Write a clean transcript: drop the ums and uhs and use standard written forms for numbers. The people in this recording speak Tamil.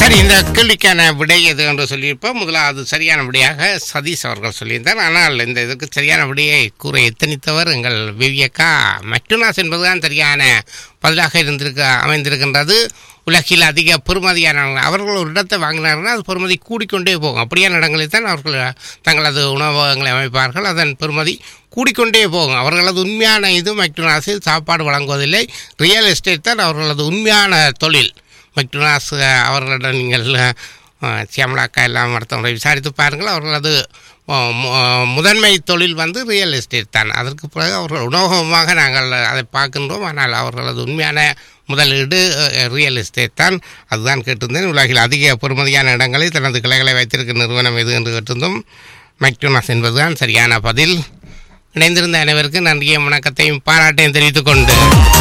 சரி, இந்த கேள்விக்கான விடை எது என்று சொல்லியிருப்போம். முதலாவது சரியான விடையாக சதீஷ் அவர்கள் சொல்லியிருந்தார். ஆனால் இந்த இதுக்கு சரியான விடையை கூற எத்தனித்தவர் எங்கள் விவியக்கா. மெக்டொனால்ட்ஸ் என்பதுதான் சரியான பதிலாக அமைந்திருக்கின்றது. உலகில் அதிக பெறுமதியான அவர்கள் ஒரு இடத்தை வாங்கினார்கள், அது பெறுமதி கூடிக்கொண்டே போகும். அப்படியான இடங்களில் தான் அவர்கள் தங்களது உணவகங்களை அமைப்பார்கள். அதன் பெறுமதி கூடிக்கொண்டே போகும். அவர்களது உண்மையான இது மெக்டொனால்ட்ஸில் சாப்பாடு வழங்குவதில்லை, ரியல் எஸ்டேட் தான் அவர்களது உண்மையான தொழில். மெக்டொனால்ட்ஸ் அவர்களிடம் நீங்கள் சியாமலாக்கா எல்லாம் மருத்துவரை விசாரித்து பாருங்கள். அவர்களது முதன்மை தொழில் ரியல் எஸ்டேட் தான். அதற்கு பிறகு அவர்கள் உணவகமாக நாங்கள் அதை பார்க்கின்றோம். ஆனால் அவர்களது உண்மையான முதலீடு ரியல் எஸ்டேட் தான். அதுதான் கேட்டிருந்தேன். உலகில் அதிக பெறுமதியான இடங்களில் தனது கிளைகளை வைத்திருக்கும் நிறுவனம் எது என்று கேட்டிருந்தோம். மெக்டொனால்ட்ஸ் என்பதுதான் சரியான பதில். இணைந்திருந்த அனைவருக்கும் நன்றியும் வணக்கத்தையும் பாராட்டையும் தெரிவித்துக் கொண்டு